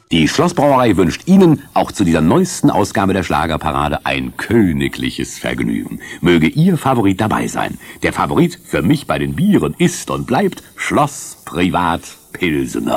Die Schlossbrauerei wünscht Ihnen auch zu dieser neuesten Ausgabe der Schlagerparade ein königliches Vergnügen. Möge Ihr Favorit dabei sein. Der Favorit für mich bei den Bieren ist und bleibt Schloss Privat Pilsener.